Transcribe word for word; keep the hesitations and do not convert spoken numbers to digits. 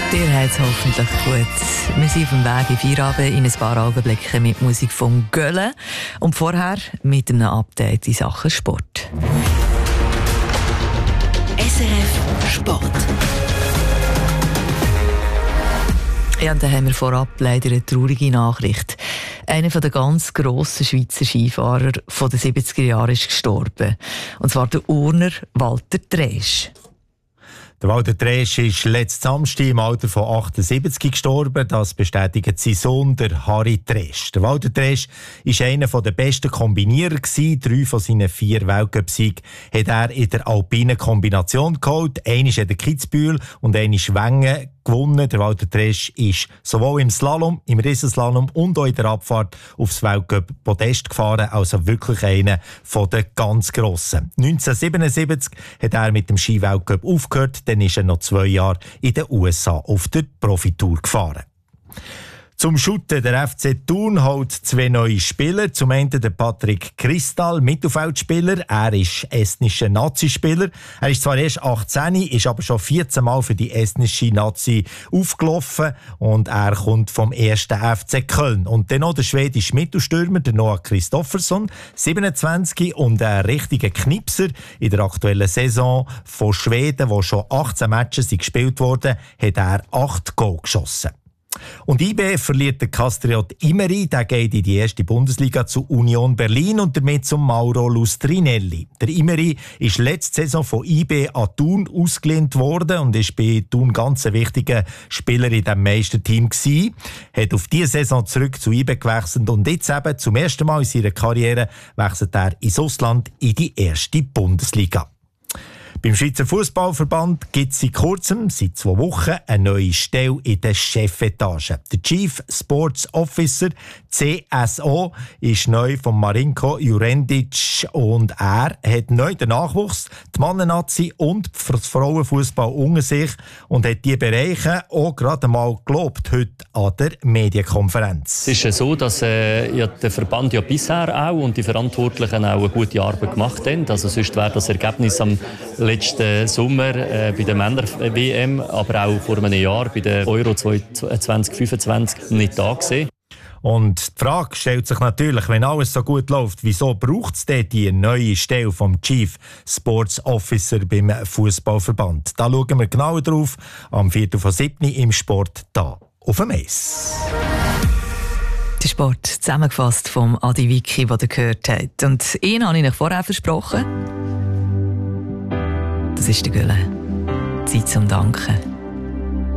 Dir hat es hoffentlich gut. Wir sind auf dem Weg in Feierabend in ein paar Augenblicken mit Musik von Gölle und vorher mit einem Update in Sachen Sport. S R F Sport. Ja, und dann haben wir vorab leider eine traurige Nachricht. Einer der ganz grossen Schweizer Skifahrer von den siebziger Jahren ist gestorben. Und zwar der Urner Walter Tresch. Der Walter Tresch ist letzten Samstag im Alter von achtundsiebzig gestorben. Das bestätigt sein Sohn, der Harry Tresch. Der Walter Tresch war einer der besten Kombinierer. Drei von seinen vier Weltcup-Siegen hat er in der alpinen Kombination geholt. Einer ist in der Kitzbühel und einer ist Wengen gewonnen. Der Walter Tresch ist sowohl im Slalom, im Riesenslalom und auch in der Abfahrt aufs Weltcup-Podest gefahren. Also wirklich einer der ganz Grossen. neunzehnhundertsiebenundsiebzig hat er mit dem Ski-Weltcup aufgehört. Dann ist er noch zwei Jahre in den U S A auf der Profitour gefahren. Zum Shooten, der F C Thun holt zwei neue Spieler. Zum einen der Patrick Kristal, Mittelfeldspieler. Er ist estnischer Nazi-Spieler. Er ist zwar erst achtzehn, ist aber schon vierzehn Mal für die estnische Nazi aufgelaufen. Und er kommt vom ersten F C Köln. Und dann noch der schwedische Mittelstürmer, der Noah Kristoffersson, siebenundzwanzig, und ein richtiger Knipser in der aktuellen Saison von Schweden, wo schon achtzehn Matches gespielt wurden, hat er acht Goal geschossen. Und I B verliert der Castriot Imeri, der geht in die erste Bundesliga zu Union Berlin und damit zum Mauro Lustrinelli. Der Imeri ist letzte Saison von I B an Thun ausgelehnt worden und ist bei Thun ganz ein wichtiger Spieler in diesem Meisterteam gewesen. Hat auf diese Saison zurück zu I B gewechselt und jetzt eben zum ersten Mal in seiner Karriere wechselt er ins Ausland in die erste Bundesliga. Beim Schweizer Fußballverband gibt es seit kurzem, seit zwei Wochen, eine neue Stelle in der Chefetage. Der Chief Sports Officer, C S O, ist neu von Marinko Jurendic und er hat neu den Nachwuchs, die Mannennazi und den Frauenfußball unter sich und hat diese Bereiche auch gerade mal gelobt heute an der Medienkonferenz. Es ist ja so, dass äh, ja, der Verband ja bisher auch und die Verantwortlichen auch eine gute Arbeit gemacht haben. Also sonst wäre das Ergebnis am letzten Sommer äh, bei der Männer-W M, aber auch vor einem Jahr bei der Euro zwanzig fünfundzwanzig nicht da gewesen. Und die Frage stellt sich natürlich, wenn alles so gut läuft, wieso braucht es denn die neue Stelle vom Chief Sports Officer beim Fußballverband? Da schauen wir genauer drauf am viertel vor sieben im Sport da auf dem Eis. Der Sport zusammengefasst vom Adi Wiki, den ihr gehört habt. Und ihn habe ich euch vorher versprochen. Das ist der Gülle. Zeit zum Danken.